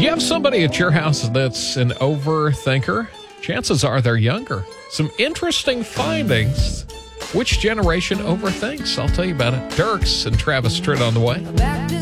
you have somebody at your house that's an overthinker? Chances are they're younger. Some interesting findings. Which generation overthinks? I'll tell you about it. Dirks and Travis Tritt on the way.